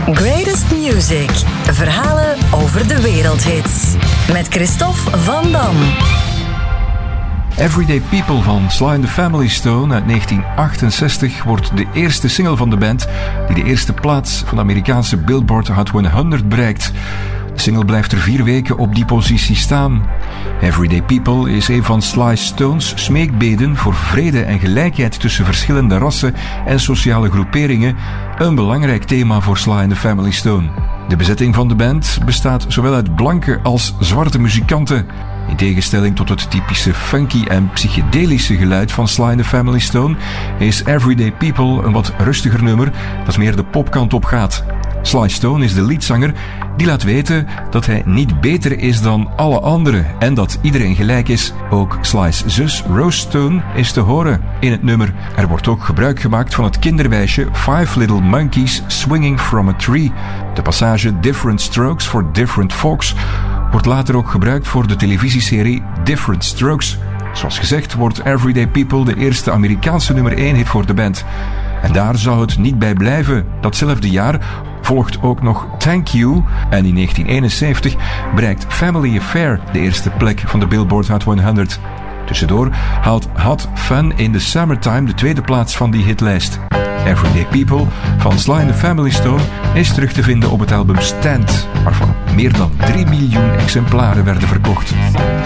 Greatest Music. Verhalen over de wereldhits. Met Christophe Van Dam. Everyday People van Sly and the Family Stone uit 1968 wordt de eerste single van de band die de eerste plaats van de Amerikaanse Billboard Hot 100 bereikt. De single blijft er 4 weken op die positie staan. Everyday People is een van Sly Stone's smeekbeden voor vrede en gelijkheid tussen verschillende rassen en sociale groeperingen, een belangrijk thema voor Sly and the Family Stone. De bezetting van de band bestaat zowel uit blanke als zwarte muzikanten. In tegenstelling tot het typische funky en psychedelische geluid van Sly and the Family Stone is Everyday People een wat rustiger nummer dat meer de popkant op gaat. Sly Stone is de leadzanger die laat weten dat hij niet beter is dan alle anderen en dat iedereen gelijk is. Ook Sly's zus Rose Stone is te horen in het nummer. Er wordt ook gebruik gemaakt van het kinderwijsje Five Little Monkeys Swinging from a Tree. De passage Different Strokes for Different Folks wordt later ook gebruikt voor de televisieserie Different Strokes. Zoals gezegd wordt Everyday People de eerste Amerikaanse nummer 1 hit voor de band. En daar zou het niet bij blijven. Datzelfde jaar volgt ook nog Thank You en in 1971 bereikt Family Affair de eerste plek van de Billboard Hot 100. Tussendoor haalt Hot Fun in the Summertime de tweede plaats van die hitlijst. Everyday People van Sly and the Family Stone is terug te vinden op het album Stand, waarvan meer dan 3 miljoen exemplaren werden verkocht.